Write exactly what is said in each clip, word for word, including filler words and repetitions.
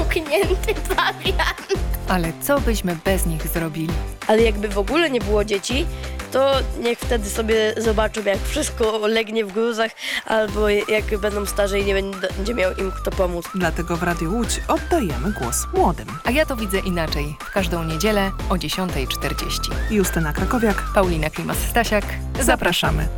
zamknięty pawian. Ale co byśmy bez nich zrobili? Ale jakby w ogóle nie było dzieci, to niech wtedy sobie zobaczą, jak wszystko legnie w gruzach, albo jak będą starzy i nie będzie miał im kto pomóc. Dlatego w Radiu Łódź oddajemy głos młodym. A ja to widzę inaczej. W każdą niedzielę o dziesiąta czterdzieści. Justyna Krakowiak, Paulina Klimas-Stasiak. Zapraszamy.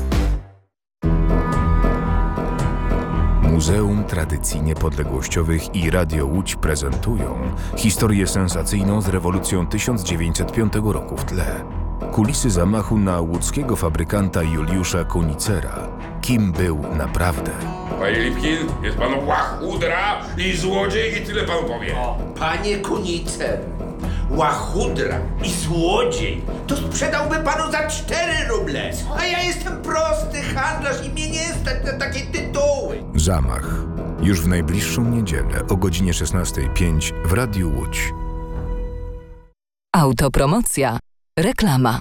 Muzeum Tradycji Niepodległościowych i Radio Łódź prezentują historię sensacyjną z rewolucją tysiąc dziewięćset piątego roku w tle. Kulisy zamachu na łódzkiego fabrykanta Juliusza Kunicera. Kim był naprawdę? Panie Lipkin, jest pan łachudra i złodziej i tyle panu powiem. Panie Kunicer, łachudra i złodziej to sprzedałby panu za cztery ruble. A ja jestem prosty handlarz i mnie nie stać na takie tytuły. Zamach. Już w najbliższą niedzielę o godzinie szesnasta pięć w Radiu Łódź. Autopromocja. Reklama.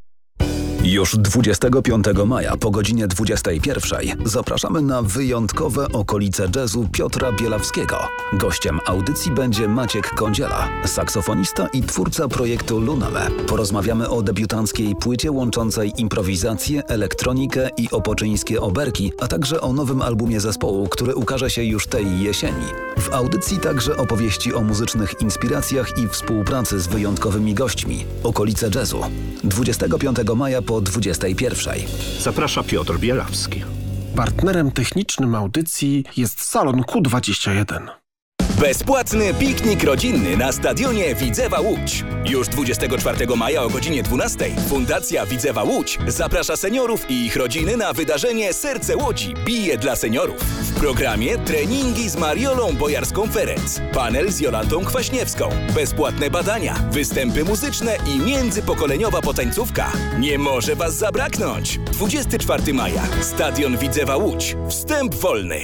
Już dwudziestego piątego maja po godzinie dwudziestej pierwszej zapraszamy na wyjątkowe okolice jazzu Piotra Bielawskiego. Gościem audycji będzie Maciek Kądziela, saksofonista i twórca projektu Luname. Porozmawiamy o debiutanckiej płycie łączącej improwizację, elektronikę i opoczyńskie oberki, a także o nowym albumie zespołu, który ukaże się już tej jesieni. W audycji także opowieści o muzycznych inspiracjach i współpracy z wyjątkowymi gośćmi. Okolice jazzu. dwudziestego piątego maja po dwudziestej pierwszej. Zaprasza Piotr Bielawski. Partnerem technicznym audycji jest Salon Q dwadzieścia jeden. Bezpłatny piknik rodzinny na stadionie Widzewa Łódź. Już dwudziestego czwartego maja o godzinie dwunastej Fundacja Widzewa Łódź zaprasza seniorów i ich rodziny na wydarzenie Serce Łodzi bije dla seniorów. W programie treningi z Mariolą Bojarską-Ferenc, panel z Jolantą Kwaśniewską, bezpłatne badania, występy muzyczne i międzypokoleniowa potańcówka. Nie może was zabraknąć. dwudziestego czwartego maja Stadion Widzewa Łódź. Wstęp wolny.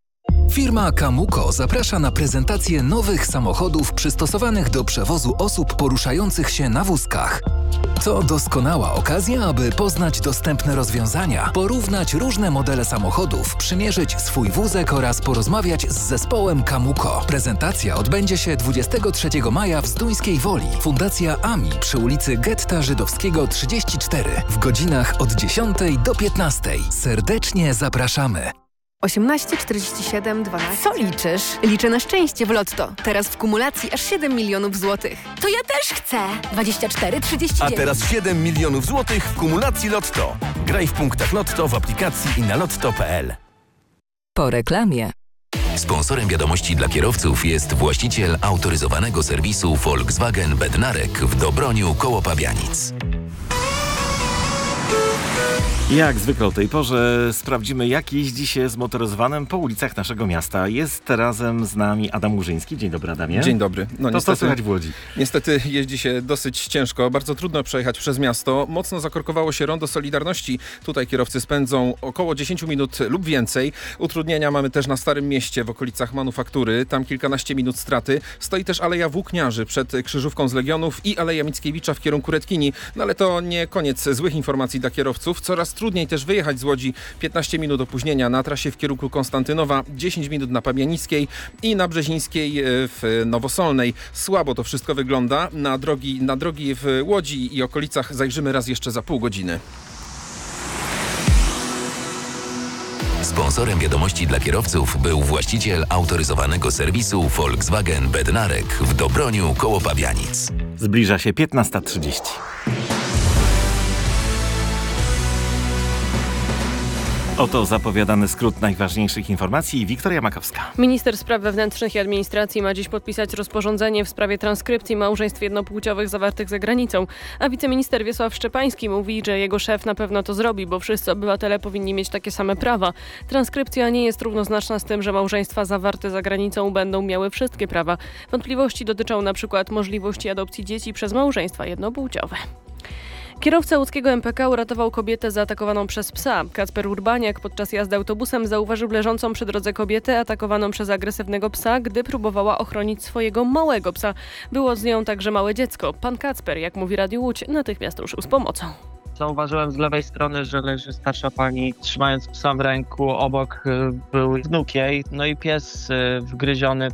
Firma Kamuko zaprasza na prezentację nowych samochodów przystosowanych do przewozu osób poruszających się na wózkach. To doskonała okazja, aby poznać dostępne rozwiązania, porównać różne modele samochodów, przymierzyć swój wózek oraz porozmawiać z zespołem Kamuko. Prezentacja odbędzie się dwudziestego trzeciego maja w Zduńskiej Woli. Fundacja A M I przy ulicy Getta Żydowskiego trzydzieści cztery w godzinach od dziesiątej do piętnastej. Serdecznie zapraszamy. osiemnaście czterdzieści siedem dwanaście. Co liczysz? Liczę na szczęście w Lotto. Teraz w kumulacji aż siedem milionów złotych. To ja też chcę. dwadzieścia cztery trzydzieści dziewięć. A teraz siedem milionów złotych w kumulacji Lotto. Graj w punktach Lotto w aplikacji i na lotto kropka p l. Po reklamie. Sponsorem wiadomości dla kierowców jest właściciel autoryzowanego serwisu Volkswagen Bednarek w Dobroniu koło Pabianic. Jak zwykle o tej porze sprawdzimy, jak jeździ się zmotoryzowanym po ulicach naszego miasta. Jest razem z nami Adam Łużyński. Dzień dobry, Adamie. Dzień dobry. No, to niestety, co słychać w Łodzi? Niestety jeździ się dosyć ciężko, bardzo trudno przejechać przez miasto. Mocno zakorkowało się rondo Solidarności. Tutaj kierowcy spędzą około dziesięć minut lub więcej. Utrudnienia mamy też na Starym Mieście w okolicach Manufaktury. Tam kilkanaście minut straty. Stoi też Aleja Włókniarzy przed Krzyżówką z Legionów i Aleja Mickiewicza w kierunku Redkini. No ale to nie koniec złych informacji dla kierowców. Coraz trudniej też wyjechać z Łodzi. piętnaście minut opóźnienia na trasie w kierunku Konstantynowa, dziesięć minut na Pabianickiej i na Brzezińskiej w Nowosolnej. Słabo to wszystko wygląda. Na drogi, na drogi w Łodzi i okolicach zajrzymy raz jeszcze za pół godziny. Sponsorem wiadomości dla kierowców był właściciel autoryzowanego serwisu Volkswagen Bednarek w Dobroniu koło Pabianic. Zbliża się piętnasta trzydzieści. Oto zapowiadany skrót najważniejszych informacji. Wiktoria Makowska. Minister Spraw Wewnętrznych i Administracji ma dziś podpisać rozporządzenie w sprawie transkrypcji małżeństw jednopłciowych zawartych za granicą. A wiceminister Wiesław Szczepański mówi, że jego szef na pewno to zrobi, bo wszyscy obywatele powinni mieć takie same prawa. Transkrypcja nie jest równoznaczna z tym, że małżeństwa zawarte za granicą będą miały wszystkie prawa. Wątpliwości dotyczą na przykład możliwości adopcji dzieci przez małżeństwa jednopłciowe. Kierowca łódzkiego M P K uratował kobietę zaatakowaną przez psa. Kacper Urbaniak podczas jazdy autobusem zauważył leżącą przy drodze kobietę atakowaną przez agresywnego psa, gdy próbowała ochronić swojego małego psa. Było z nią także małe dziecko. Pan Kacper, jak mówi Radiu Łódź, natychmiast ruszył z pomocą. Zauważyłem z lewej strony, że leży starsza pani trzymając psa w ręku. Obok był wnuk jej, no i pies wgryziony